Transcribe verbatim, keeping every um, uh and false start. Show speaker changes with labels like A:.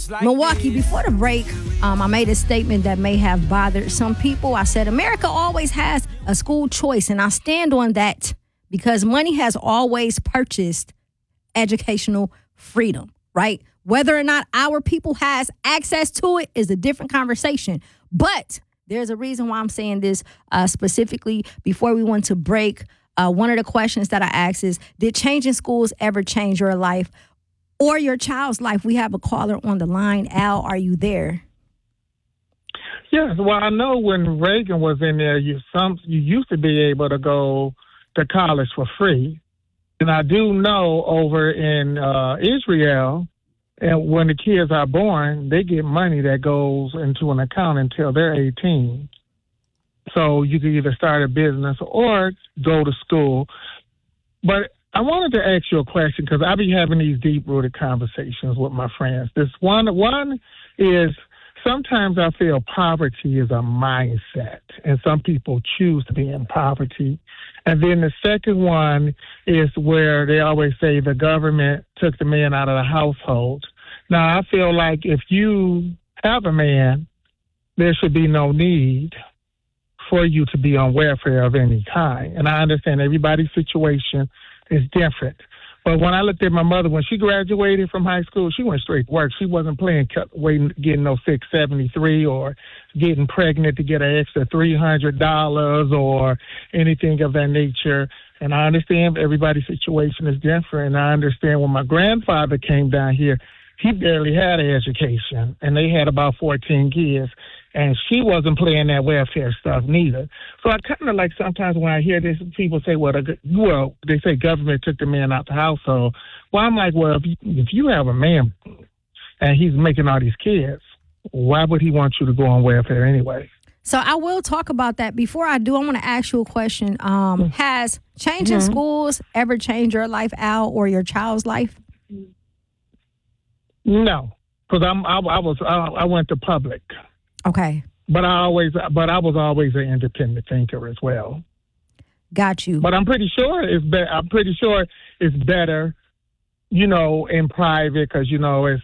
A: Milwaukee, before the break, um, I made a statement that may have bothered some people. I said America always has a school choice, and I stand on that because money has always purchased educational freedom, right? Whether or not our people has access to it is a different conversation. But there's a reason why I'm saying this uh, specifically. Before we went to break, uh, one of the questions that I asked is, did changing schools ever change your life or your child's life? We have a caller on the line. Al, are you there?
B: Yes. Well, I know when Reagan was in there, you some you used to be able to go to college for free. And I do know over in uh, Israel, and when the kids are born, they get money that goes into an account until they're eighteen. So you can either start a business or go to school. But I wanted to ask you a question because I be having these deep-rooted conversations with my friends. This one, one is sometimes I feel poverty is a mindset, and some people choose to be in poverty. And then the second one is where they always say the government took the man out of the household. Now, I feel like if you have a man, there should be no need for you to be on welfare of any kind. And I understand everybody's situation is different. But when I looked at my mother, when she graduated from high school, she went straight to work. She wasn't playing, waiting, getting no six seventy-three or getting pregnant to get an extra three hundred dollars or anything of that nature. And I understand everybody's situation is different. And I understand when my grandfather came down here, he barely had an education, and they had about fourteen kids. And she wasn't playing that welfare stuff neither. So I kind of like sometimes when I hear this, people say, well, the, well, they say government took the man out the household. Well, I'm like, well, if you, if you have a man and he's making all these kids, why would he want you to go on welfare anyway?
A: So I will talk about that. Before I do, I want to ask you a question. Um, has changing mm-hmm. schools ever changed your life, Al, or your child's life?
B: No, because I'm I, I was I, I went to public.
A: Okay.
B: But I always, but I was always an independent thinker as well.
A: Got you.
B: But I'm pretty sure it's be, I'm pretty sure it's better, you know, in private because you know it's